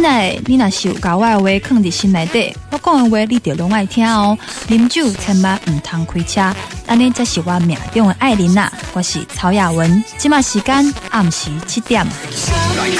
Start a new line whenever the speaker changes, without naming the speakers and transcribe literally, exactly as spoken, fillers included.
亲爱的，你若是有把我的话放伫心内底，我讲的话你就拢爱听哦。啉酒千万唔通开车，安尼才是我命中的爱人啊！我是曹雅文，今麦时间暗时七点。